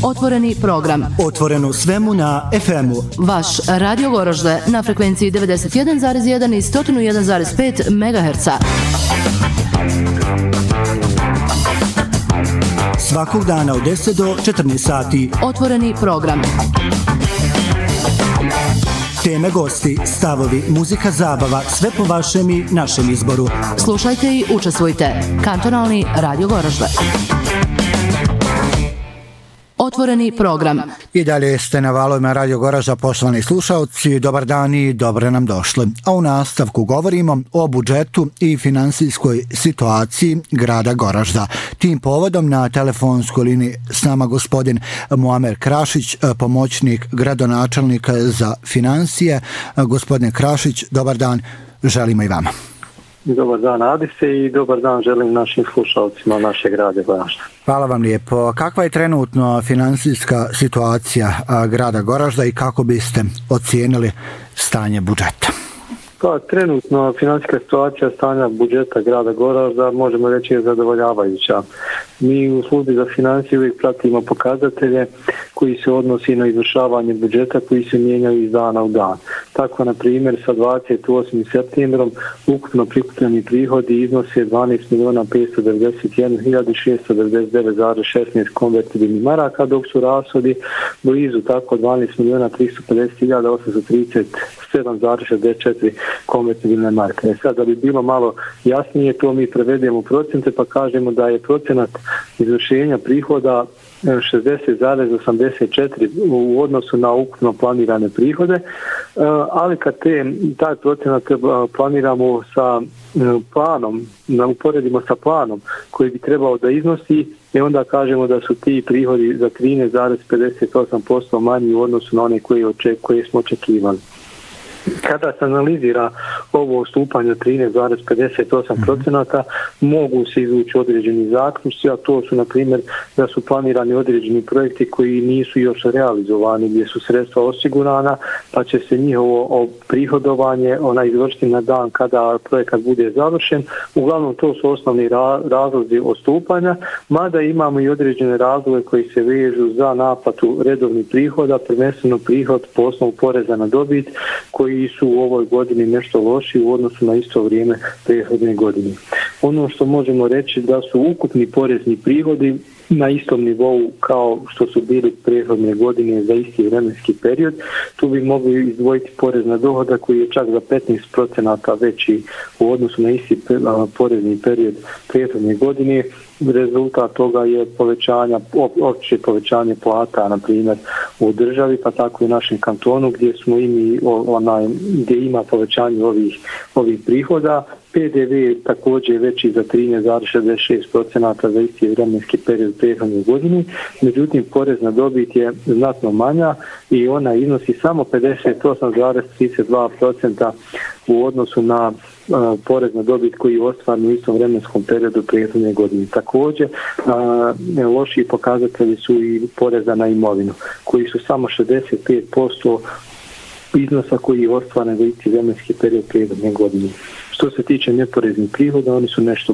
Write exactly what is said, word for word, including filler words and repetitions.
Otvoreni program. Otvoreno svemu na ef emu. Vaš Radio Goražde na frekvenciji devedeset jedan zarez jedan i sto jedan zarez pet megaherca. Svakog dana od deset do četrnaest sati. Otvoreni program. Teme, gosti, stavovi, muzika, zabava, sve po vašem i našem izboru. Slušajte i učestvujte. Kantonalni Radio Goražde. Otvoreni program. I dalje ste na valovima Radio Goražda, poštovani slušalci, dobar dan i dobro nam došli. A u nastavku govorimo o budžetu i finansijskoj situaciji grada Goražda. Tim povodom na telefonskoj liniji s nama gospodin Muamer Krašić, pomoćnik gradonačelnika za finansije. Gospodine Krašić, dobar dan, želimo i vama. Dobar dan, Adise, i dobar dan želim našim slušalcima našeg Grada Goražda. Hvala vam lijepo. Kakva je trenutno finansijska situacija grada Goražda i kako biste ocijenili stanje budžeta? Pa, trenutno finansijska situacija stanja budžeta grada Goražda možemo reći je zadovoljavajuća. Mi u službi za financije uvijek pratimo pokazatelje koji se odnosi na izvršavanje budžeta koji se mijenjaju iz dana u dan. Tako, na primjer, sa dvadeset osmim septembrom ukupno prikupljeni prihodi iznose dvanaest miliona petsto devedeset jedan hiljadu šesto devedeset devet zarez šesnaest konvertibilnih maraka, dok su rashodi blizu tako dvanaest miliona tristo pedeset hiljada osamsto trideset sedam zarez šezdeset četiri konvertibilne marke. E sad, da bi bilo malo jasnije, to mi prevedemo u procente pa kažemo da je procenat izvršenja prihoda šezdeset zarez osamdeset četiri u odnosu na ukupno planirane prihode, ali kad te, taj procenat planiramo sa planom, uporedimo sa planom koji bi trebao da iznosi, i onda kažemo da su ti prihodi za trinaest zarez pedeset osam posto manji u odnosu na one koje, oček, koje smo očekivali. Kada se analizira ovo ustupanje od trinaest zarez pedeset osam procenata, mogu se izvući određeni zaključci, a to su, na primjer, da su planirani određeni projekti koji nisu još realizovani, gdje su sredstva osigurana, pa će se njihovo prihodovanje ona izvršiti na dan kada projekat bude završen. Uglavnom, to su osnovni razlozi odstupanja, mada imamo i određene razloge koji se vežu za naplatu redovnih prihoda, prvenstveno prihod po osnovu poreza na dobit, koji su u ovoj godini nešto loši u odnosu na isto vrijeme prethodne godine. Ono što možemo reći da su ukupni porezni prihodi na istom nivou kao što su bili prethodne godine za isti vremenski period. Tu bi mogli izdvojiti porez na dohodak koji je čak za petnaest procenata veći u odnosu na isti porezni period prethodne godine. Rezultat toga je povećanja, opće povećanje plata, na primjer, u državi, pa tako i u našem kantonu gdje smo imi, onaj, gdje ima povećanje ovih, ovih prihoda. P D V je također veći za trinaest zarez šezdeset šest procenata za isti vremenski period prethodne godine, međutim porez na dobit je znatno manja i ona iznosi samo pedeset osam zarez trideset dva procenta u odnosu na uh, porez na dobit koji je ostvaren u istom vremenskom periodu prethodne godine. Također, uh, loši pokazatelji su i poreza na imovinu, koji su samo šezdeset pet posto iznosa koji je ostvaren za isti vremenski period prethodne godine. Što se tiče neporeznih prihoda, oni su nešto